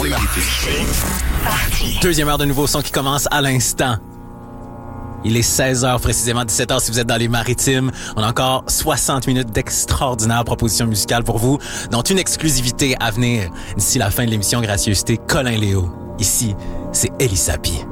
Deuxième heure de nouveau son qui commence à l'instant. Il est 16h, précisément 17h si vous êtes dans les Maritimes. On a encore 60 minutes d'extraordinaires propositions musicales pour vous, dont une exclusivité à venir d'ici la fin de l'émission, gracieuseté Colin Léo. Ici, c'est Elie Sapi.